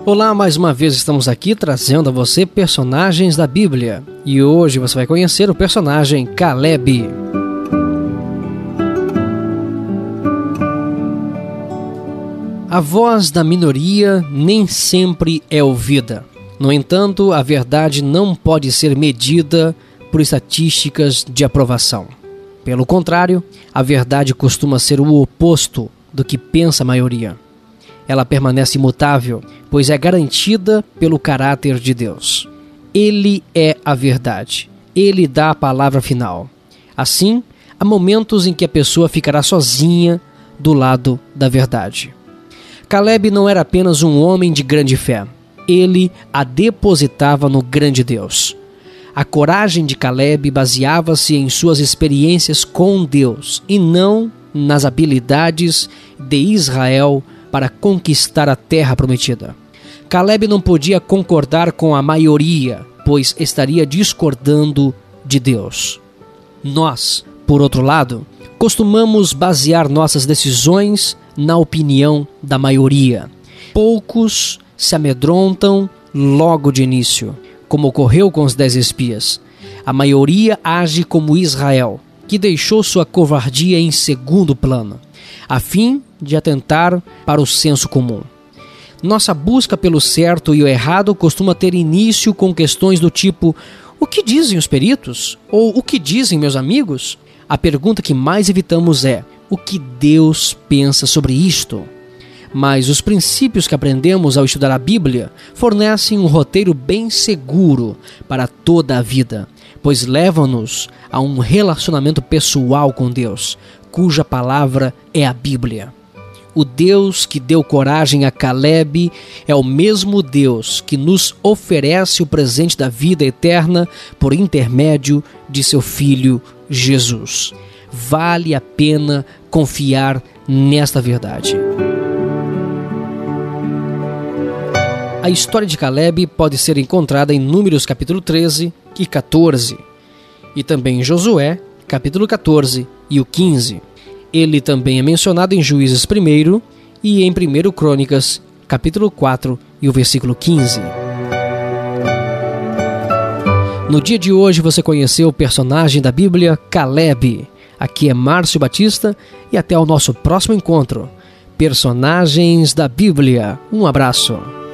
Olá, mais uma vez estamos aqui trazendo a você personagens da Bíblia. E hoje você vai conhecer o personagem Caleb. A voz da minoria nem sempre é ouvida. No entanto, a verdade não pode ser medida por estatísticas de aprovação. Pelo contrário, a verdade costuma ser o oposto do que pensa a maioria. Ela permanece imutável, pois é garantida pelo caráter de Deus. Ele é a verdade. Ele dá a palavra final. Assim, há momentos em que a pessoa ficará sozinha do lado da verdade. Caleb não era apenas um homem de grande fé. Ele a depositava no grande Deus. A coragem de Caleb baseava-se em suas experiências com Deus e não nas habilidades de Israel para conquistar a terra prometida. Caleb não podia concordar com a maioria, pois estaria discordando de Deus. Nós, por outro lado, costumamos basear nossas decisões na opinião da maioria. Poucos se amedrontam logo de início, como ocorreu com os 10 espias. A maioria age como Israel, que deixou sua covardia em segundo plano, a fim de atentar para o senso comum. Nossa busca pelo certo e o errado costuma ter início com questões do tipo: o que dizem os peritos? Ou o que dizem meus amigos? A pergunta que mais evitamos é: o que Deus pensa sobre isto? Mas os princípios que aprendemos ao estudar a Bíblia fornecem um roteiro bem seguro para toda a vida, pois levam-nos a um relacionamento pessoal com Deus, cuja palavra é a Bíblia. O Deus que deu coragem a Caleb é o mesmo Deus que nos oferece o presente da vida eterna por intermédio de seu Filho Jesus. Vale a pena confiar nesta verdade. A história de Caleb pode ser encontrada em Números capítulo 13 e 14, e também em Josué, capítulo 14 e o 15. Ele também é mencionado em Juízes 1 e em 1 Crônicas, capítulo 4 e o versículo 15. No dia de hoje você conheceu o personagem da Bíblia, Caleb. Aqui é Márcio Batista e até o nosso próximo encontro. Personagens da Bíblia. Um abraço.